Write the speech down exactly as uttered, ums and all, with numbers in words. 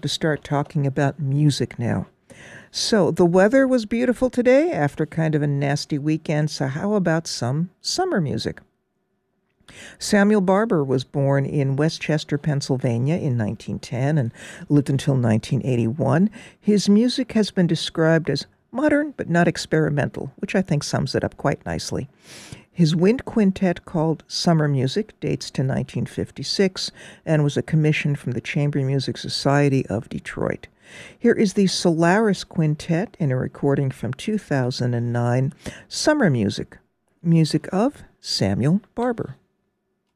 to start talking about music now. So, the weather was beautiful today after kind of a nasty weekend, so how about some summer music? Samuel Barber was born in Westchester, Pennsylvania in nineteen ten and lived until nineteen eighty-one. His music has been described as modern but not experimental, which I think sums it up quite nicely. His wind quintet called Summer Music dates to nineteen fifty-six and was a commission from the Chamber Music Society of Detroit. Here is the Solaris Quintet in a recording from two thousand nine, Summer Music, music of Samuel Barber.